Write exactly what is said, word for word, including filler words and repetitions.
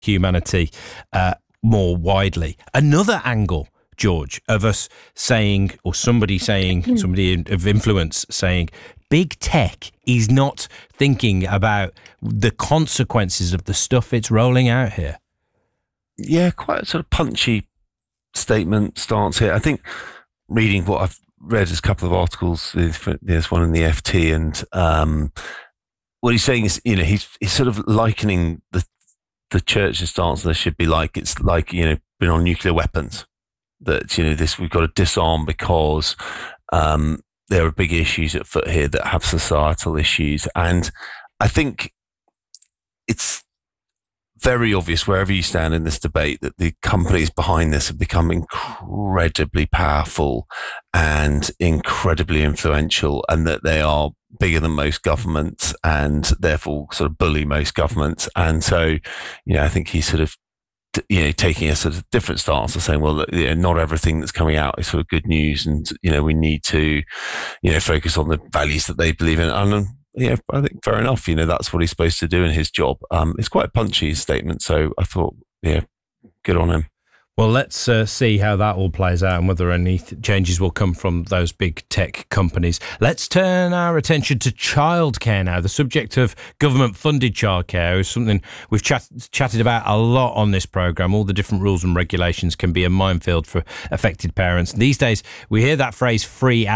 humanity uh, more widely. Another angle, George, of us saying, or somebody saying, somebody of influence saying, big tech is not thinking about the consequences of the stuff it's rolling out here. Yeah, quite a sort of punchy statement stance here. I think reading what I've read is a couple of articles. There's one in the F T, and um, what he's saying is, you know, he's he's sort of likening the the church's stance. There should be like it's like you know, been on nuclear weapons. That you know, this we've got to disarm because um, there are big issues at foot here that have societal issues, and I think it's very obvious wherever you stand in this debate that the companies behind this have become incredibly powerful and incredibly influential, and that they are bigger than most governments and therefore sort of bully most governments. And so, you know, I think he's sort of, you know, taking a sort of different stance of saying, well, you know, not everything that's coming out is sort of good news, and you know, we need to, you know, focus on the values that they believe in. And yeah, I think fair enough. You know, that's what he's supposed to do in his job. Um, it's quite a punchy statement, so I thought, yeah, good on him. Well, let's uh, see how that all plays out and whether any th- changes will come from those big tech companies. Let's turn our attention to childcare now. The subject of government-funded childcare is something we've chat- chatted about a lot on this programme. All the different rules and regulations can be a minefield for affected parents. These days, we hear that phrase free